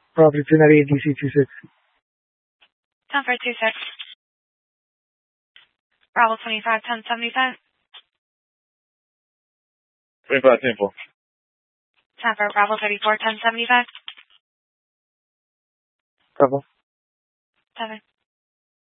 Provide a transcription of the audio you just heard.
Property 298 DC 26. Time for 26. Bravo 25, 1075. 25 Temple. Time for Bravo 34, 1075. Bravo. 7.